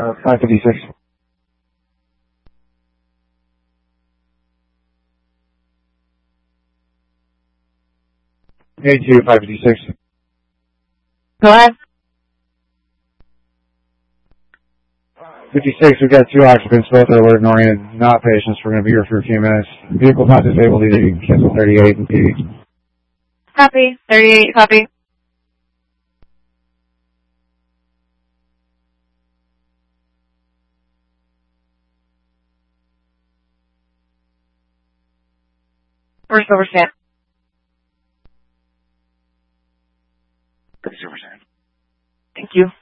556. 556. Go ahead. 56, we've got 2 occupants, both are alert and oriented, not patients. We're going to be here for a few minutes. Vehicle's not disabled either. You can cancel 38 and PD. Copy. 38, copy. Where's Silverstand? Thank you.